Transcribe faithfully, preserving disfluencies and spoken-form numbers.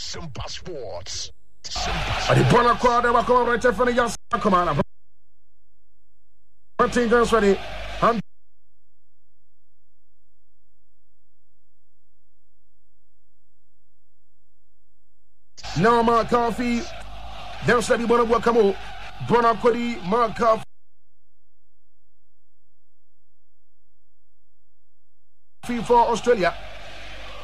Simpa Sports. The Bonner crowd, they were coming right in front of your come on. fourteen girls ready. And now Mark Coffee. They're ready. Bonner will come out. Bonner Cody, Mark Coffee. For Australia.